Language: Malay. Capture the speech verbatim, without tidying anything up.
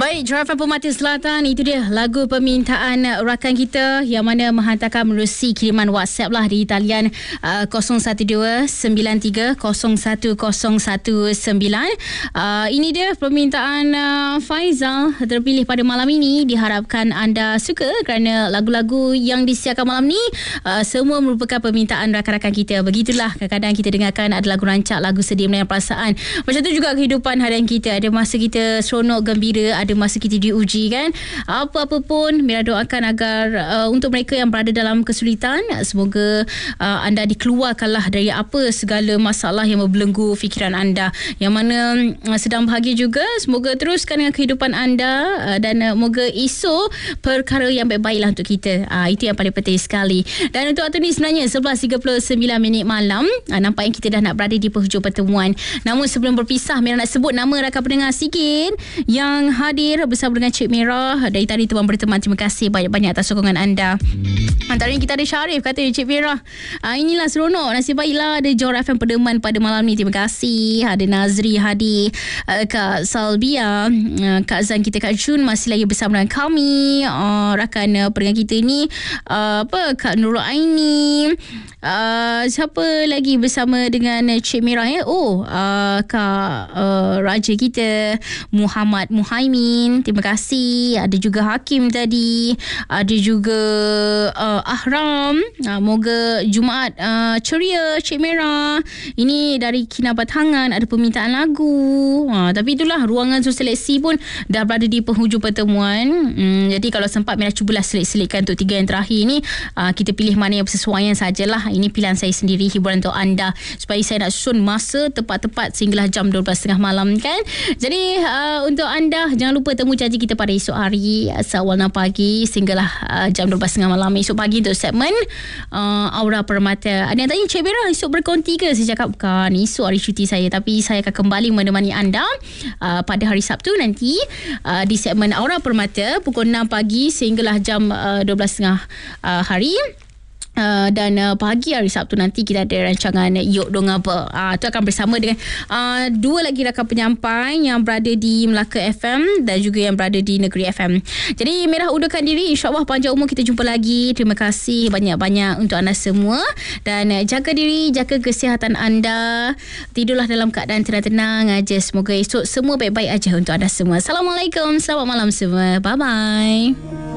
Baik, Jarapan Permata Selatan, itu dia lagu permintaan rakan kita yang mana menghantarkan menerusi kiriman WhatsApp lah di talian uh, kosong satu dua sembilan tiga kosong satu kosong satu sembilan. Uh, ini dia permintaan uh, Faizal terpilih pada malam ini. Diharapkan anda suka kerana lagu-lagu yang disiarkan malam ni uh, semua merupakan permintaan rakan-rakan kita. Begitulah kadang-kadang kita dengarkan ada lagu rancak, lagu sedih melayan perasaan. Macam tu juga kehidupan harian kita. Ada masa kita seronok, gembira, ada masa kita diuji kan. Apa-apa pun Mira doakan agar uh, untuk mereka yang berada dalam kesulitan, semoga uh, anda dikeluarkanlah dari apa segala masalah yang membelenggu fikiran anda. Yang mana uh, sedang bahagia juga, semoga teruskan dengan kehidupan anda uh, dan uh, moga esok perkara yang baik-baiklah untuk kita. Uh, itu yang paling penting sekali. Dan untuk waktu ni sebenarnya sebelas tiga puluh sembilan minit malam. Uh, nampaknya kita dah nak berada di penghujung pertemuan. Namun sebelum berpisah, Mira nak sebut nama rakan pendengar sikit yang hadir bersama dengan Cik Mira. Dari tadi teman berteman, terima kasih banyak-banyak atas sokongan anda. Antaranya kita ada Syarif, kata Cik Mira, ah, inilah seronok, nasib baiklah ada Johor F M Pedeman pada malam ni, terima kasih. Ada Nazri hadir, uh, Kak Salbia, uh, Kak Zan kita, Kak Jun masih lagi bersama dengan kami. uh, rakan uh, pendengar kita ni, uh, apa Kak Nurul Aini, uh, siapa lagi bersama dengan Cik Mira ya? Oh, uh, Kak uh, Raja kita Muhammad Muhaimin, terima kasih. Ada juga Hakim tadi, ada juga uh, Ahram. uh, moga Jumaat uh, ceria Cik Mira. Ini dari Kinabatangan, ada permintaan lagu. uh, tapi itulah, ruangan seleksi pun dah berada di penghujung pertemuan. hmm, jadi kalau sempat Mira cubalah selit-selitkan untuk tiga yang terakhir ni. uh, kita pilih mana yang bersesuaian sajalah. Ini pilihan saya sendiri, hiburan untuk anda, supaya saya nak susun masa tepat-tepat sehinggalah jam dua belas tiga puluh malam kan. Jadi uh, untuk anda, jangan lupa temu janji kita pada esok hari seawal enam pagi sehinggalah uh, jam dua belas tiga puluh malam esok pagi untuk segmen uh, Aura Permata. Ada yang tanya, Cik Mira esok berkonti ke? Saya cakap bukan, esok hari cuti saya, tapi saya akan kembali menemani anda uh, pada hari Sabtu nanti uh, di segmen Aura Permata pukul enam pagi sehinggalah jam uh, dua belas tiga puluh uh, hari. Uh, dan uh, pagi hari Sabtu nanti kita ada rancangan Yok Dong Apa. uh, Itu akan bersama dengan uh, dua lagi rakan penyampai yang berada di Melaka F M dan juga yang berada di Negeri F M. Jadi Mira undurkan diri, InsyaAllah panjang umur kita jumpa lagi. Terima kasih banyak-banyak untuk anda semua. Dan uh, jaga diri, jaga kesihatan anda. Tidurlah dalam keadaan tenang-tenang aja. Semoga esok semua baik-baik aja untuk anda semua. Assalamualaikum, selamat malam semua. Bye-bye.